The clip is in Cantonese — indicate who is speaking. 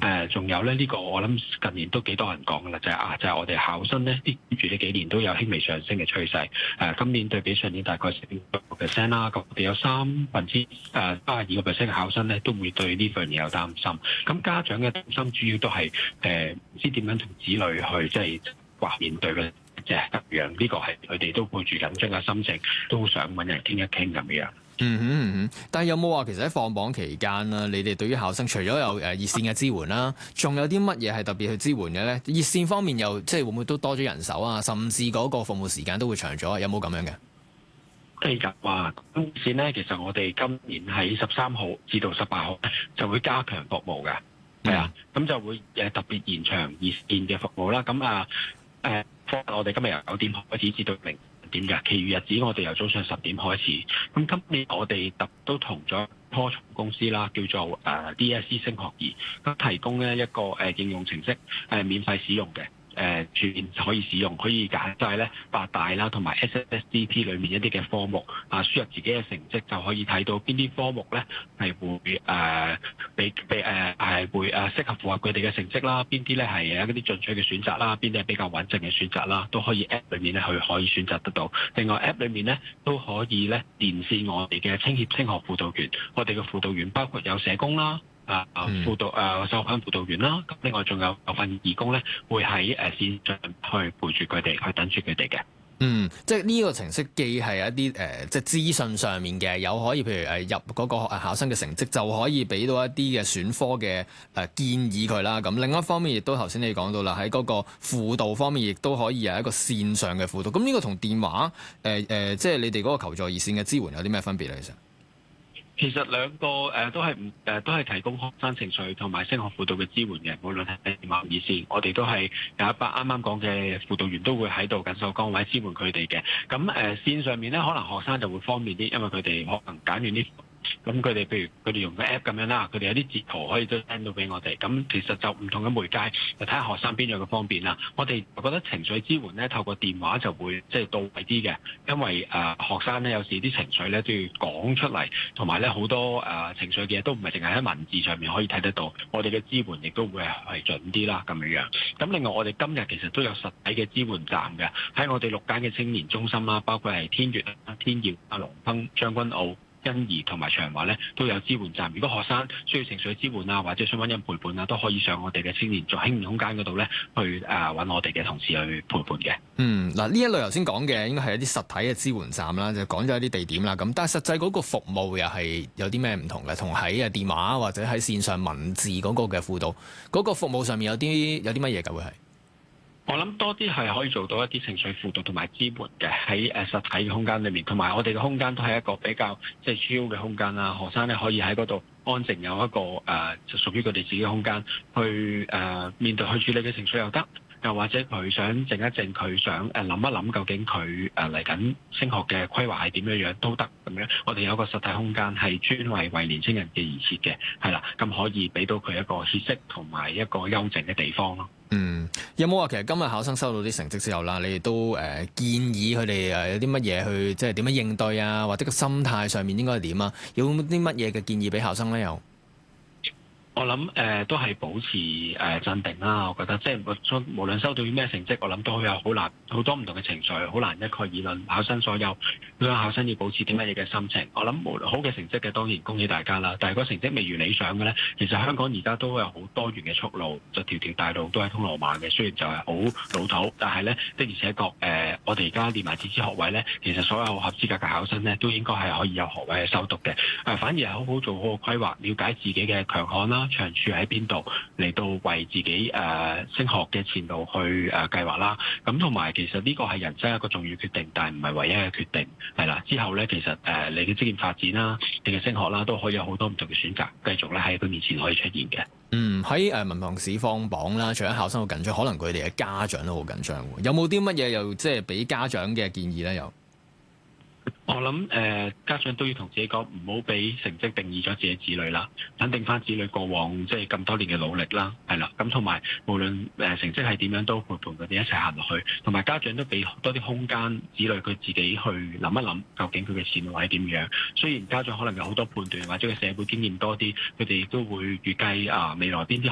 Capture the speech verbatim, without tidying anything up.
Speaker 1: 誒，仲、呃、有咧呢、這個我諗近年都幾多人講噶啦，就係、是、啊，就係、是、我哋考生咧，啲住呢幾年都有輕微上升嘅趨勢。誒、呃，今年對比上年大概四點六個 percent 啦，咁我哋有三分之誒八十二個 percent 嘅考生咧，都會對呢份嘢有擔心。咁家長嘅擔心主要都係誒唔知點樣同子女去即係話面對嘅即係咁樣，呢個係佢哋都抱住緊張嘅心情，都想揾人傾一傾咁樣。
Speaker 2: 嗯哼嗯哼，但係有冇話其實喺放榜期間啦，你哋對於考生除咗有誒熱線嘅支援啦，仲有啲乜嘢係特別去支援嘅咧？熱線方面又即係會唔會都多咗人手啊？甚至嗰個服務時間都會長咗，有冇咁樣嘅？
Speaker 1: 係㗎，話熱線咧，其實我哋今年喺十三號至到十八號就會加強服務嘅，係啊、嗯，咁就會誒特別延長熱線嘅服務啦。咁啊誒，我哋今日由九點開始至到零點嘅，其餘日子我哋由早上十點開始。咁今年我哋特都同咗科創公司啦，叫做誒 D S E 升學易，咁提供咧一個誒應用程式誒免費使用嘅。誒全面可以使用，可以揀就係咧八大啦，同埋 S S D P 裏面一啲嘅科目啊，輸入自己嘅成績就可以睇到邊啲科目咧係會誒俾俾誒係會誒適合符合佢哋嘅成績啦，邊啲咧係一啲進取嘅選擇啦，邊啲係比較穩陣嘅選擇啦，都可以 App 裏面咧去可以選擇得到。另外 App 裏面咧都可以咧連線我哋嘅青協升學輔導員，我哋嘅輔導員包括有社工啦。啊啊輔導誒受訓輔導員啦，咁另外仲有有份義工咧，會喺誒線上去陪住佢哋，去等住佢哋嘅。
Speaker 2: 嗯，即係呢個程式既係一啲誒、呃，即係資訊上面嘅，有可以譬如誒入嗰個考生嘅成績，就可以俾到一啲嘅選科嘅誒、呃、建議佢啦。咁另一方面，亦都頭先你講到啦，喺嗰個輔導方面，亦都可以有一個線上嘅輔導。咁呢個同電話誒誒、呃，即係你哋嗰個求助熱線嘅支援有啲咩分別咧？其實？
Speaker 1: 其實兩個誒、呃、都係唔誒都係提供學生情緒同埋升學輔導嘅支援嘅，無論係電話熱線，我哋都係有一班啱啱講嘅輔導員都會喺度緊守崗位支援佢哋嘅。咁誒、呃、線上面咧，可能學生就會方便啲，因為佢哋可能揀完啲。咁佢哋譬如佢哋用個 app 咁樣啦，佢哋有啲截圖可以都 send 到俾我哋。咁其實就唔同嘅媒介，就睇下學生邊樣嘅方便啦。我哋覺得情緒支援咧，透過電話就會即係到位啲嘅，因為誒、呃、學生咧有時啲情緒咧都要講出嚟，同埋咧好多誒、呃、情緒嘅嘢都唔係淨係喺文字上面可以睇得到。我哋嘅支援亦都會係準啲啦，咁樣樣。咁另外我哋今日其實都有實體嘅支援站嘅，喺我哋六間嘅青年中心啦，包括係天悅啊、天耀啊、龍亨、將軍澳、欣怡同埋長華咧都有支援站。如果學生需要情緒支援啊，或者想揾人陪伴啊，都可以上我哋嘅青年做青年空間嗰度咧，去誒揾、呃、我哋嘅同事去陪伴嘅。
Speaker 2: 嗯，嗱呢一類頭先講嘅應該係一啲實體嘅支援站啦，就講咗一啲地點啦。咁但係實際嗰個服務又係有啲咩唔同嘅？同喺誒電話或者喺線上文字嗰個嘅輔導，嗰、嗰個服務上面有啲有啲乜嘢㗎會係？
Speaker 1: 我諗多啲係可以做到一啲情緒輔導同埋支援嘅，喺誒實體嘅空間裏面，同埋我哋嘅空間都係一個比較即係 chill 嘅空間啦。學生咧可以喺嗰度安靜有一個誒、呃、就屬於佢哋自己嘅空間去誒、呃、面對去處理嘅情緒又得，又或者佢想靜一靜，佢想誒諗一諗究竟佢誒嚟緊升學嘅規劃係點樣樣都得咁樣。我哋有個實體空間係專為為年青人嘅而設嘅，係啦，咁可以俾到佢一個歇息同埋一個休靜嘅地方咯。
Speaker 2: 嗯，有冇話其實今日考生收到啲成績之後啦，你哋都誒、呃、建議佢哋誒有啲乜嘢去即係點樣應對啊，或者個心態上面應該係點啊？有冇啲乜嘢嘅建議俾考生咧？又？
Speaker 1: 我諗誒、呃、都係保持誒鎮、呃、定啦，我覺得即係無論收到啲咩成績，我諗都有好難好多唔同嘅情緒，好難一概而論考生所有。每個考生要保持啲乜嘢嘅心情？我諗無論好嘅成績嘅當然恭喜大家啦，但係個成績未如理想嘅咧，其實香港而家都有好多元嘅出路，就條條大路都係通羅馬嘅。雖然就係好老土，但係咧的而且確誒、呃，我哋而家連埋自資學位咧，其實所有合資格嘅考生咧都應該係可以有學位去修讀嘅。誒、呃，反而係好好做好個規劃，了解自己嘅強項啦。長處喺邊度，嚟到為自己誒、呃、升學嘅前路去誒計劃啦。咁同埋其實呢個係人生一個重要決定，但係唔係唯一嘅決定。係啦，之後咧其實誒、呃、你嘅職業發展啦，你嘅升學啦，都可以有好多唔同嘅選擇，繼續咧喺佢面前可以出現嘅。
Speaker 2: 嗯，喺誒文憑試放榜啦，除咗考生好緊張，可能佢哋嘅家長都好緊張。有冇啲乜嘢又即係俾家長嘅建議咧？又？
Speaker 1: 我諗誒、呃，家長都要同自己講，唔好俾成績定義咗自己子女啦，肯定翻子女過往即係咁多年嘅努力啦，係啦。咁同埋無論誒成績係點樣，都陪伴佢哋一齊行落去。同埋家長都俾多啲空間子女佢自己去諗一諗，究竟佢嘅前路係點樣。雖然家長可能有好多判斷，或者佢社會經驗多啲，佢哋都會預計啊未來邊啲